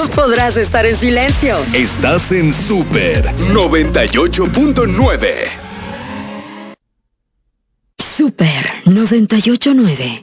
no podrás estar en silencio. Estás en Super 98.9. Super 98.9.